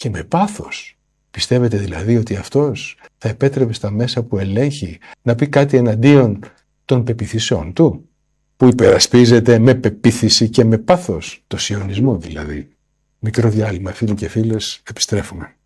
και με πάθος. Πιστεύετε δηλαδή ότι αυτός θα επέτρεπε στα μέσα που ελέγχει να πει κάτι εναντίον των πεποιθήσεών του, που υπερασπίζεται με πεποίθηση και με πάθος, το σιωνισμό δηλαδή? Μικρό διάλειμμα, φίλοι και φίλες, επιστρέφουμε.